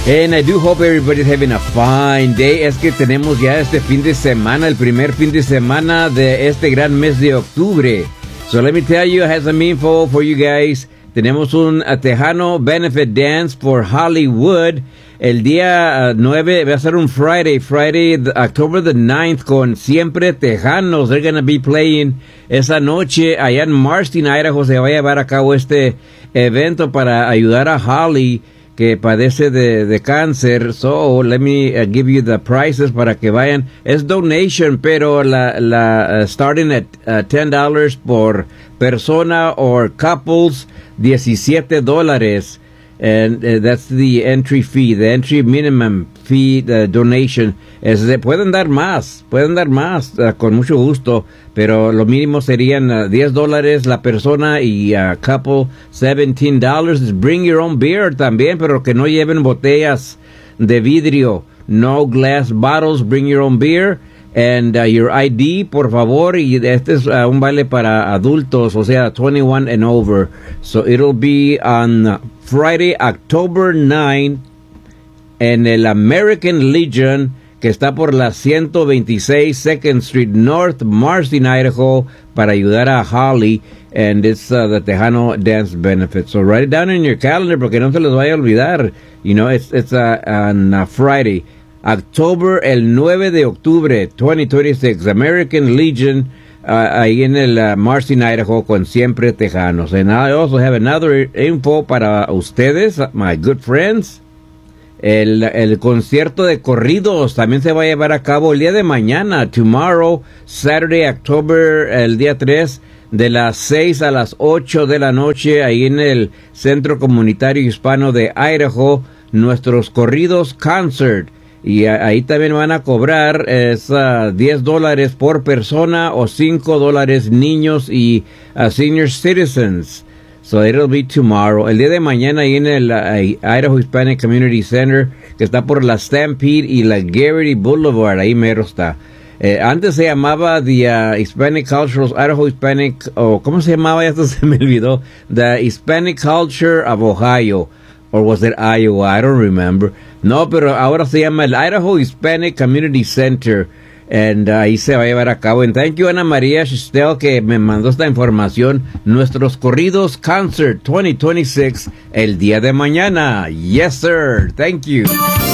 And I do hope everybody's having a fine day. Es que tenemos ya este fin de semana, el primer fin de semana de este gran mes de octubre. So let me tell you, I have some info for you guys. Tenemos un Tejano Benefit Dance for Hollywood. El día 9 va a ser un Friday, October the 9th, con Siempre Tejanos. They're going to be playing esa noche allá en Marston, Idaho. Se va a llevar a cabo este evento para ayudar a Holly, que padece de cáncer. So, let me give you the prices para que vayan. Es donation, pero starting at $10 por persona or couples, $17. And that's the entry fee, the entry minimum fee, the donation. Pueden dar más, con mucho gusto, pero lo mínimo serían $10 la persona y couple $17. Bring your own beer también, pero que no lleven botellas de vidrio. No glass bottles, bring your own beer. And your ID, por favor, y este es un baile para adultos, o sea, 21 and over. So it'll be on Friday, October 9, en el American Legion, que está por la 126 2nd Street North, Marston, Idaho, para ayudar a Holly. And it's the Tejano Dance Benefit. So write it down in your calendar, porque no se les vaya a olvidar. You know, it's on Friday. October, el 9 de octubre, 2026, American Legion, ahí en el Marston, Idaho, con Siempre Tejanos. And I also have another info para ustedes, my good friends. El concierto de corridos también se va a llevar a cabo el día de mañana, tomorrow, Saturday, October, el día 3, de las 6 a las 8 de la noche, ahí en el Centro Comunitario Hispano de Idaho, nuestros corridos concert. Y ahí también van a cobrar $10 por persona o $5 niños y senior citizens. So it'll be tomorrow. El día de mañana ahí en el Idaho Hispanic Community Center, que está por la Stampede y la Garrity Boulevard, ahí mero está. Antes se llamaba the Hispanic Cultural, Idaho Hispanic, ¿cómo se llamaba? Esto se me olvidó. The Hispanic Culture of Ohio. Or was it Iowa? I don't remember. No, pero ahora se llama el Idaho Hispanic Community Center. And ahí se va a llevar a cabo. And thank you, Ana María Chistel, que me mandó esta información. Nuestros corridos concert 2026, el día de mañana. Yes, sir. Thank you.